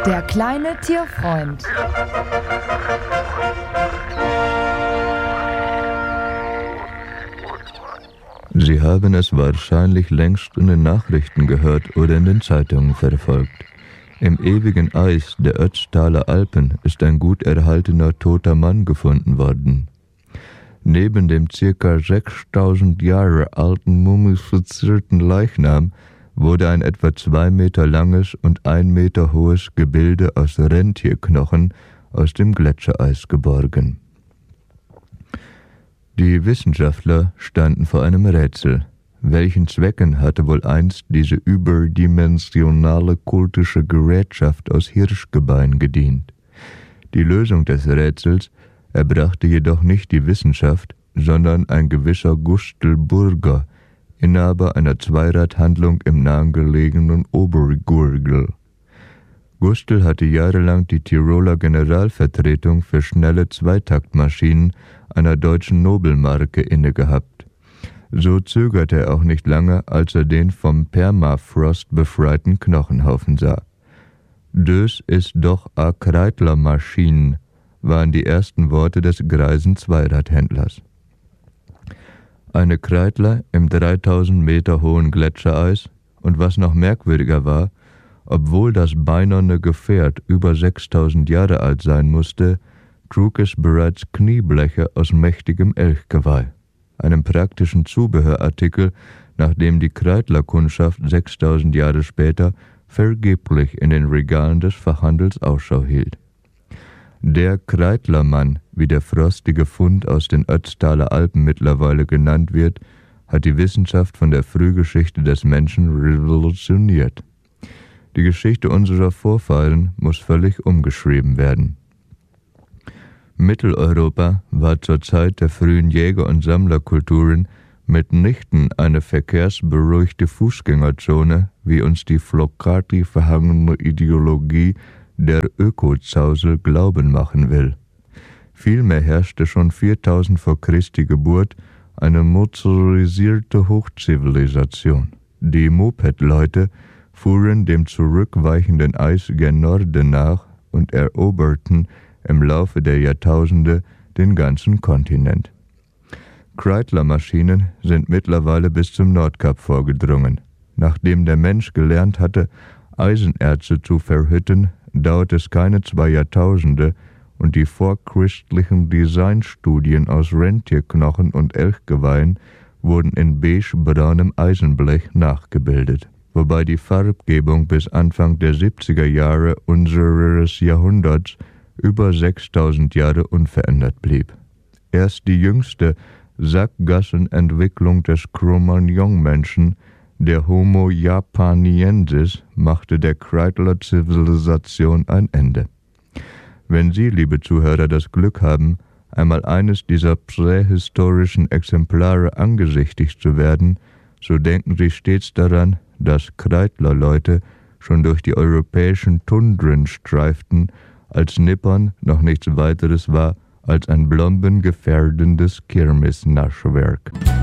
Der kleine Tierfreund. Sie haben es wahrscheinlich längst in den Nachrichten gehört oder in den Zeitungen verfolgt. Im ewigen Eis der Ötztaler Alpen ist ein gut erhaltener toter Mann gefunden worden. Neben dem ca. 6000 Jahre alten mumifizierten Leichnam wurde ein etwa 2 Meter langes und 1 Meter hohes Gebilde aus Rentierknochen aus dem Gletschereis geborgen. Die Wissenschaftler standen vor einem Rätsel. Welchen Zwecken hatte wohl einst diese überdimensionale kultische Gerätschaft aus Hirschgebein gedient? Die Lösung des Rätsels erbrachte jedoch nicht die Wissenschaft, sondern ein gewisser Gustl Burger, Inhaber einer Zweiradhandlung im nahegelegenen Obergurgl. Gustl hatte jahrelang die Tiroler Generalvertretung für schnelle Zweitaktmaschinen einer deutschen Nobelmarke innegehabt. So zögerte er auch nicht lange, als er den vom Permafrost befreiten Knochenhaufen sah. »Dös ist doch a Kreidlermaschinen«, waren die ersten Worte des greisen Zweiradhändlers. Eine Kreidler im 3000 Meter hohen Gletschereis und was noch merkwürdiger war, obwohl das beinerne Gefährt über 6000 Jahre alt sein musste, trug es bereits Kniebleche aus mächtigem Elchgeweih, einem praktischen Zubehörartikel, nach dem die Kreidlerkundschaft 6000 Jahre später vergeblich in den Regalen des Fachhandels Ausschau hielt. Der Kreidlermann, wie der frostige Fund aus den Ötztaler Alpen mittlerweile genannt wird, hat die Wissenschaft von der Frühgeschichte des Menschen revolutioniert. Die Geschichte unserer Vorfahren muss völlig umgeschrieben werden. Mitteleuropa war zur Zeit der frühen Jäger- und Sammlerkulturen mitnichten eine verkehrsberuhigte Fußgängerzone, wie uns die Flocati verhangene Ideologie der Ökozausel glauben machen will. Vielmehr herrschte schon 4000 vor Christi Geburt eine motorisierte Hochzivilisation. Die Moped-Leute fuhren dem zurückweichenden Eis gen Norden nach und eroberten im Laufe der Jahrtausende den ganzen Kontinent. Kreidlermaschinen sind mittlerweile bis zum Nordkap vorgedrungen. Nachdem der Mensch gelernt hatte, Eisenerze zu verhütten, dauert es keine 2 Jahrtausende und die vorchristlichen Designstudien aus Rentierknochen und Elchgeweihen wurden in beige-braunem Eisenblech nachgebildet, wobei die Farbgebung bis Anfang der 70er Jahre unseres Jahrhunderts über 6000 Jahre unverändert blieb. Erst die jüngste Sackgassenentwicklung des Cro-Magnon-Menschen, der Homo japaniensis, machte der Kreidler-Zivilisation ein Ende. Wenn Sie, liebe Zuhörer, das Glück haben, einmal eines dieser prähistorischen Exemplare angesichtigt zu werden, so denken Sie stets daran, dass Kreidler-Leute schon durch die europäischen Tundren streiften, als Nippon noch nichts weiteres war als ein blombengefährdendes Kirmesnaschwerk.